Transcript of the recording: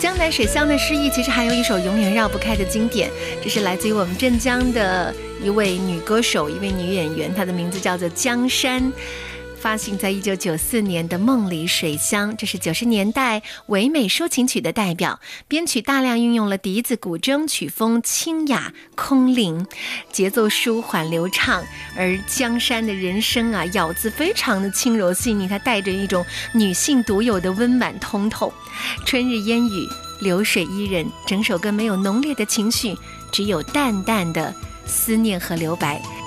江南水乡的诗意，其实还有一首永远绕不开的经典，这是来自于我们镇江的一位女歌手，一位女演员，她的名字叫做江山，发行在1994年的《梦里水乡》，这是90年代唯美抒情曲的代表，编曲大量运用了笛子、古筝，曲风清雅空灵，节奏舒缓流畅。而江山的人声啊，咬字非常的轻柔细腻，它带着一种女性独有的温婉通透。春日烟雨，流水伊人，整首歌没有浓烈的情绪，只有淡淡的思念和留白。